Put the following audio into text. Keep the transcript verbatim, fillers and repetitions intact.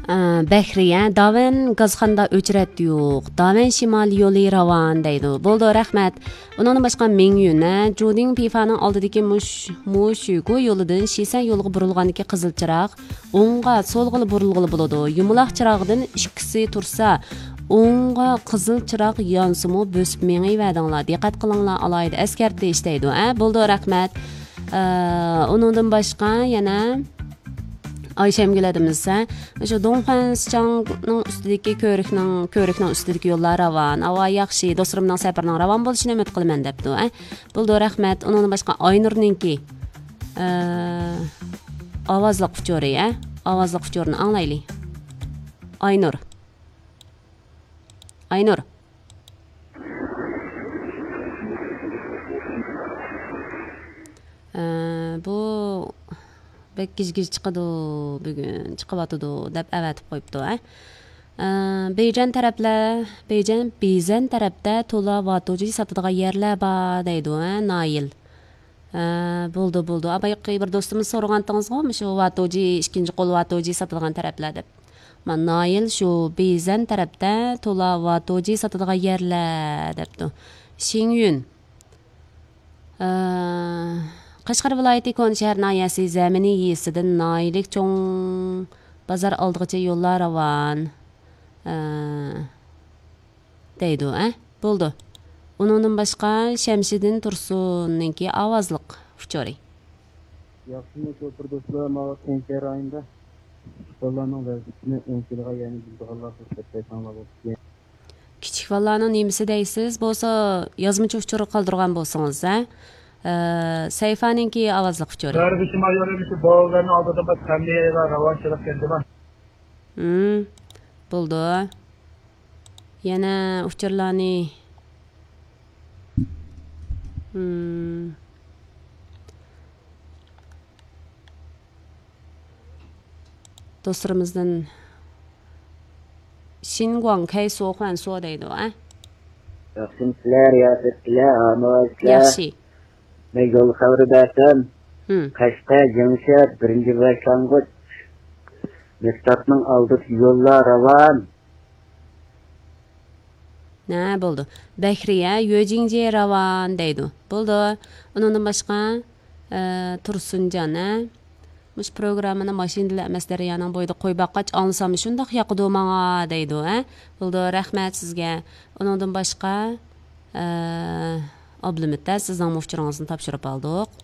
Бәхрия, Давен газханда өчрәт юк. Давен шимал yo'li ravon deydi. Bo'ldi, rahmat. Undan boshqa Mingyun, Juding Pifaning oldidagi mush mushugu yo'lidan Shisan yo'liga burilganiki qizil chiroq, o'ngga so'lg'ili burilg'ili bo'ladi. Yumaloq chiroqdan ikkisi tursa, o'ngga qizil chiroq yonsimi bo'sib mengivadinglar. Diqqat qilinglar, alayda askartish deydi. Ha, bo'ldi, rahmat. Undan boshqa yana Ayşemgiladimizsa, shu Dongfanschangning ustidagi ko'rikning ko'rikning ustidagi yo'llar ravon, ava yaxshi, do'stlarimning safarning ravon bo'lishini umid qilaman debdi. Bo'ldi, rahmat. Undan boshqa Aynurningki ovozliq fuchori, a? Ovozliq fuchorini anglaylik. Aynur. Aynur. Bu Bekkiz-giz chiqadi bugun, chiqyapti deb avatib qo'yibdi, a. Beyjan taraflar, Beyjan Bizan tarafda to'la vatoji sotadigan yerlar bor deydi, a, Nail. Bo'ldi, bo'ldi. Abayqi bir do'stimiz so'ragandingizmi, shu vatoji, ikkinchi qo'l vatoji sotadigan taraflar deb. Men Nail shu Bizan tarafda to'la vatoji sotadigan yerlar debdi. Xingyun. Qashqar viloyati Kon shahar noyasi zaminiy yesidan noyilik cho'ng bozor oldigacha yo'llar ravon deydi, a? Bo'ldi. Undan boshqa Shamsiddin Tursunningki ovozliq fuchori. Yaxshimi ko'pir do'stlar, mana Kencha rayonida bolalarning vazifasini o'nchilig'a yana bildirganlar ko'rsataysanlar. Kichik bolalarning nimasi deysiz? Bo'lsa, yozmacha fuchori qoldirgan bo'lsangiz, a? Sayfaninki ovozliq fuchori. Darbishim ayolimisi bolalarning oldida bas qanday ravonchilik qildimi? Hmm. Bo'ldi. Yana fuchorlarni Hmm. Do'stlarimizdan Xinguang Kai Sohuan so deydi, a? Yaxshimisilar, yaxshilar, amoylar. Yaxshi. Men yo'l xabari bersam, Hmm. Qashqa Jamshid birinchi boshlang'ich Mektabning oldida yo'llar ravon. Na, bo'ldi. Bahriya Yojingje ravon deydi. Bo'ldi. Undan boshqa Tursunjon, a? Mush programmani mashinada emas darayoning bo'yida qo'yib boqqach, olsam shundoq yoqdi menga deydi, a? Bo'ldi, rahmat sizga. Undan boshqa Ablumitda sizning mufchiringizni topshirib oldik.